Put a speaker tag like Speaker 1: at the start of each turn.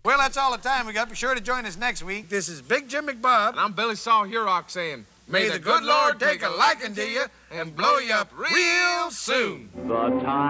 Speaker 1: Well, that's all the time we got. Be sure to join us next week. This is Big Jim McBob.
Speaker 2: And I'm Billy Saw Hurock saying,
Speaker 1: May the good Lord take a liking to you and blow you up real soon.
Speaker 3: The time